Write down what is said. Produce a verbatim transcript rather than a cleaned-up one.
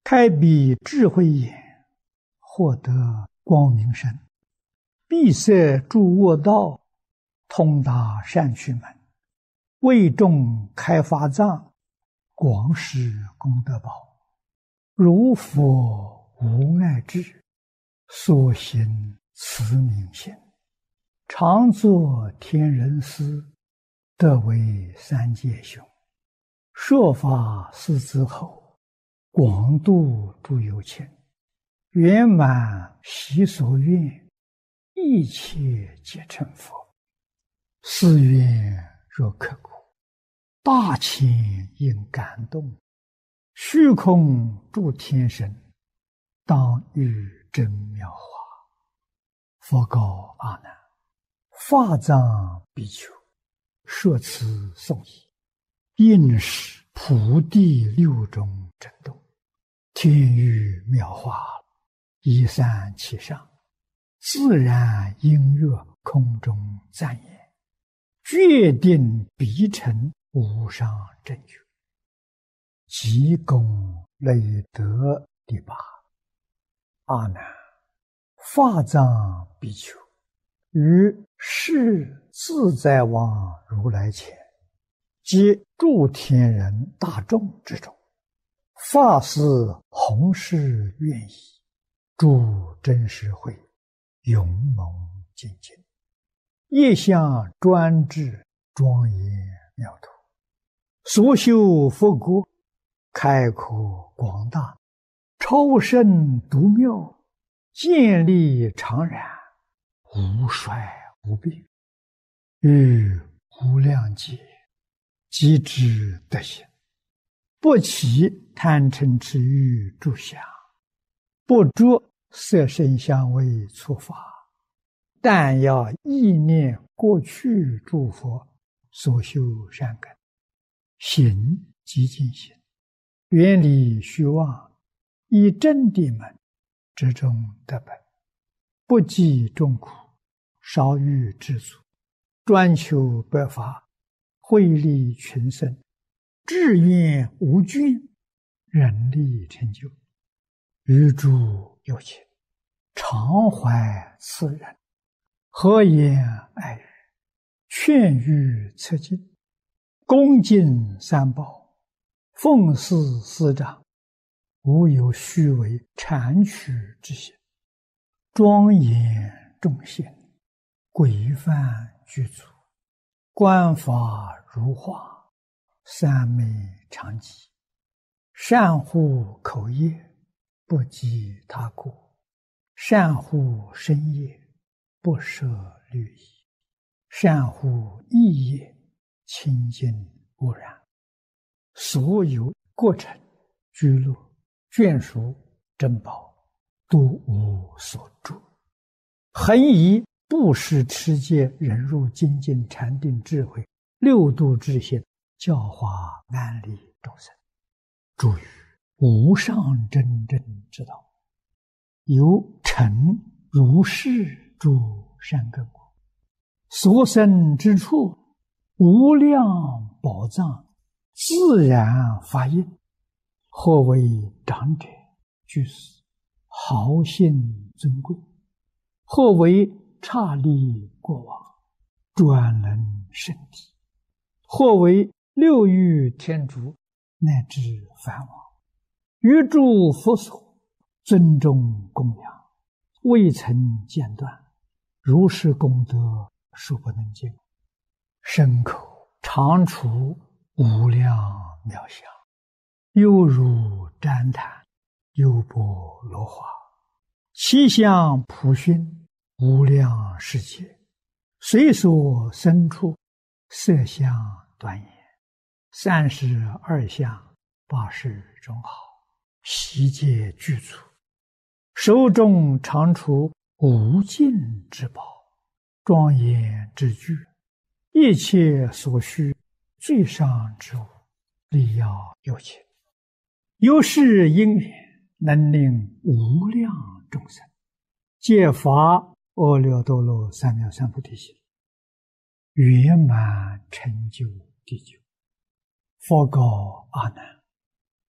开闭智慧眼，获得光明身；闭塞诸恶道，通达善趣门；为众开法藏，广施功德宝。如佛无碍智，所行慈悯心，常作天人师，得为三界雄。说法四子后，广度诸有情，圆满习所愿，一切皆成佛。誓愿若刻骨，大千应感动。虚空诸天神，当遇真妙法。佛告阿难：法藏比丘，说此颂已，应是普地六种震动，天雨妙法，一散其上，自然音乐空中赞言，决定必成无上正觉。即功累德第八。阿难，法藏比丘于世自在王如来前，及诸天人大众之中，发誓弘誓愿意，诸真实会勇猛精进，业相专制庄严妙土，所修佛国开阔广大，超胜独妙，建立常然，无衰无变，于无量劫即知德行，不起贪嗔痴欲诸相，不着色声香味触法，但要意念过去诸佛所修善根，行即尽行，远离虚妄，以真谛门之中得本，不计众苦，少欲知足，专求百法，惠利群生，志愿无倦，人力成就。于诸有情，常怀慈仁，和颜爱语，劝喻策进，恭敬三宝，奉事师长，无有虚伪谄曲之心，庄严众贤，规范具足，观法如画，三昧常寂，善护口业，不及他过，善护身业，不舍律仪，善护意业，清净无染。所有过程、居乐、眷属、珍宝，都无所著。恒以布施持戒、忍辱、精进、禅定、智慧六度之心，教化安利众生，助于无上真正之道，有成如是诸善根果，所生之处，无量宝藏，自然发应，或为长者、居士、豪信尊贵，或为刹利国王、专能圣体，或为六欲天竺，乃至梵王，于诸佛所尊重供养，未曾间断，如是功德数不能尽，身口常处无量妙相，犹如旃檀，优波罗花，其相普熏，无量世界，随所生处，色相端严，三十二相，八十种好，悉皆具足，手中常处无尽之宝，庄严之具，一切所需最上之物，力要有情，有是因缘，能令无量众生皆发阿耨多罗三藐三菩提心，圆满成就地久。佛告阿难：